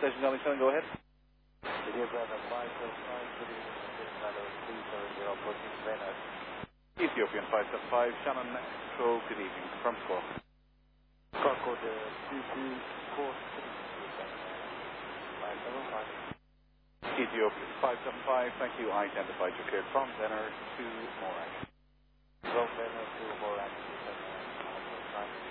Station Charlie 7, go ahead. Video Brother 575, good evening, Brother 370, approaching Venice. Ethiopian 575, Shannon Echo, good evening, from score. Car code 2243, 575. Ethiopian 575, thank you, identified your cleared from Venner to Morak. From Venice to Morak,